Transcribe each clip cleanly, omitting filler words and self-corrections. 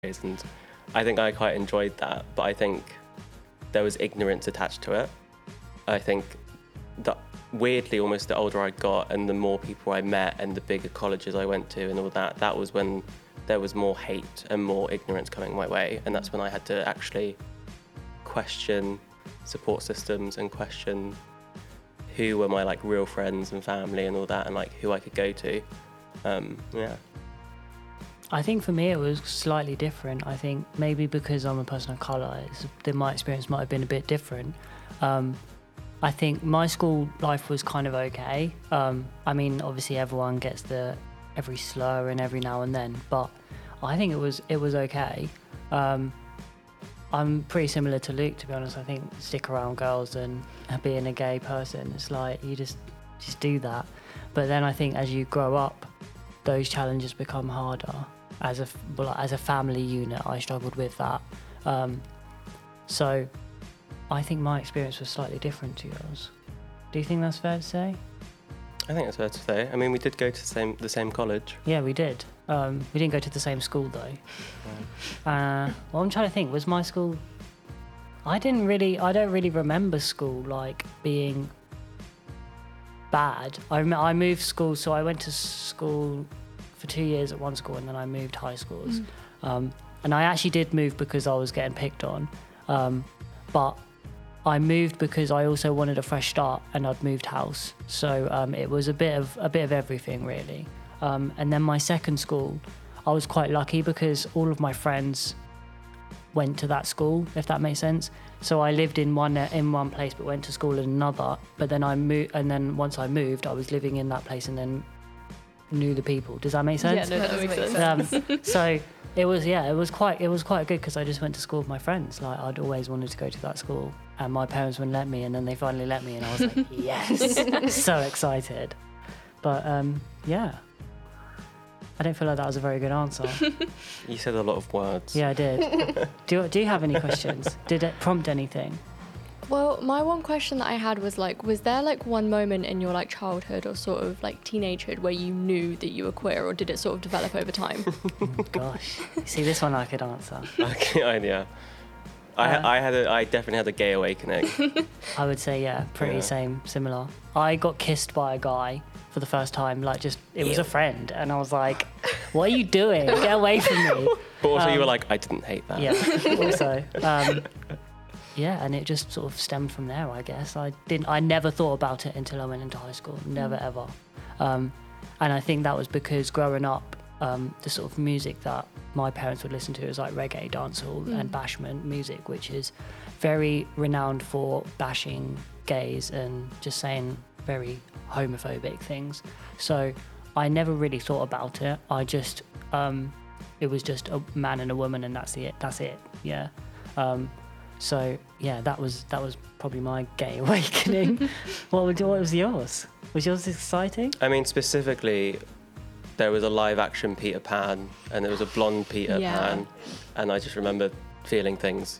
and I think I quite enjoyed that, but I think there was ignorance attached to it. I think that weirdly, almost the older I got and the more people I met and the bigger colleges I went to and all that, that was when there was more hate and more ignorance coming my way, and that's when I had to actually question support systems and question who were my like real friends and family and all that, and like who I could go to. Yeah. I think for me it was slightly different. I think maybe because I'm a person of colour, my experience might have been a bit different. I think my school life was kind of okay. I mean, obviously everyone gets every slur and every now and then, but I think it was okay. I'm pretty similar to Luke, to be honest. I think stick around girls and being a gay person, it's like you just do that. But then I think as you grow up, those challenges become harder. As a family unit, I struggled with that. So I think my experience was slightly different to yours. Do you think that's fair to say? I think it's fair to say. I mean, we did go to the same college. Yeah, we did. We didn't go to the same school though. Well, I'm trying to think. Was my school? I don't really remember school like being bad. I moved school, so I went to school for 2 years at one school, and then I moved high schools. And I actually did move because I was getting picked on, but I moved because I also wanted a fresh start, and I'd moved house. So it was a bit of everything really. And then my second school, I was quite lucky because all of my friends went to that school, if that makes sense. So I lived in one place but went to school in another. But then I moved, and then once I moved, I was living in that place and then knew the people. Does that make sense? Yeah, no, that makes sense. So it was quite good because I just went to school with my friends. Like I'd always wanted to go to that school, and my parents wouldn't let me, and then they finally let me, and I was like, yes, so excited. But yeah, I don't feel like that was a very good answer. You said a lot of words. Yeah, I did. Do you have any questions? Did it prompt anything? Well, my one question that I had was like, was there like one moment in your like childhood or sort of like teenagehood where you knew that you were queer, or did it sort of develop over time? Gosh, see, this one I could answer. Okay, yeah. I definitely had a gay awakening. I would say, yeah, pretty similar. I got kissed by a guy for the first time, like it was a friend, and I was like, what are you doing? Get away from me. But also you were like, I didn't hate that. Yeah, also. Yeah, and it just sort of stemmed from there, I guess. I never thought about it until I went into high school, never ever. And I think that was because growing up, the sort of music that my parents would listen to is like reggae, dancehall and bashment music, which is very renowned for bashing gays and just saying very homophobic things. So I never really thought about it. I just, it was just a man and a woman, and that's it, yeah. So yeah, that was probably my gay awakening. What was yours? Was yours exciting? I mean, specifically, there was a live action Peter Pan, and there was a blonde Peter Pan, and I just remember feeling things.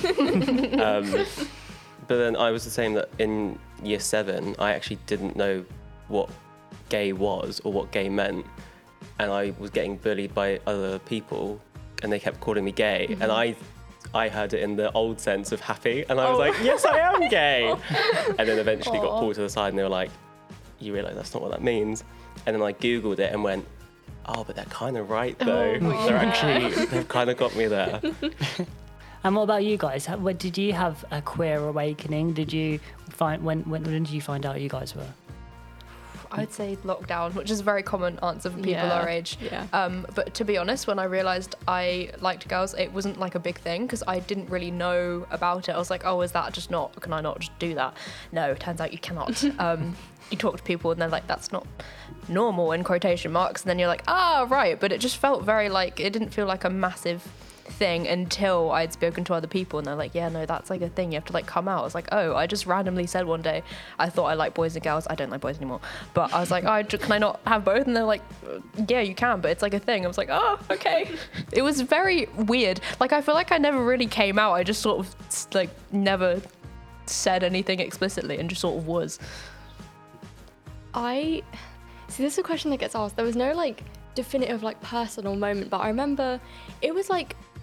But then I was the same that in year 7, I actually didn't know what gay was or what gay meant, and I was getting bullied by other people, and they kept calling me gay, and I heard it in the old sense of happy, and I was like, yes, I am gay. And then eventually got pulled to the side, and they were like, you realise that's not what that means. And then I Googled it and went, oh, but they're kind of right, though. They've kind of got me there. And what about you guys? Did you have a queer awakening? Did you when did you find out you guys were? I'd say lockdown, which is a very common answer for people our age. Yeah. But to be honest, when I realised I liked girls, it wasn't like a big thing because I didn't really know about it. I was like, oh, is that can I not just do that? No, turns out you cannot. You talk to people and they're like, that's not normal in quotation marks. And then you're like, right. But it just felt very like, it didn't feel like a massive thing until I'd spoken to other people, and they're like, yeah, no, that's like a thing, you have to like come out. I was like, oh, I just randomly said one day I thought I like boys and girls. I don't like boys anymore, but I was like, oh, can I not have both? And they're like, yeah, you can, but it's like a thing. I was like, oh, okay. It was very weird. Like, I feel like I never really came out. I just sort of like never said anything explicitly and just sort of was. See, this is a question that gets asked. There was no like definitive like personal moment, but I remember it was like